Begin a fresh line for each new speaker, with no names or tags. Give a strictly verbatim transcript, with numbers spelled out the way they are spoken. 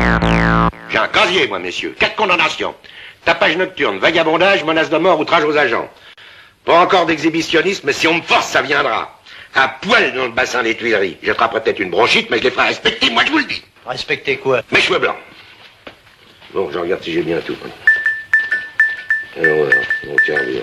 J'ai un casier, moi, messieurs. Quatre condamnations. Tapage nocturne, vagabondage, menace de mort, outrage aux agents. Pas encore d'exhibitionnisme, mais si on me force, ça viendra. À poil dans le bassin des Tuileries. J'attraperai peut-être une bronchite, mais je les ferai respecter, moi, je vous le dis.
Respecter quoi?
Mes cheveux blancs. Bon, je regarde si j'ai bien tout. Alors, voilà, on tient bien.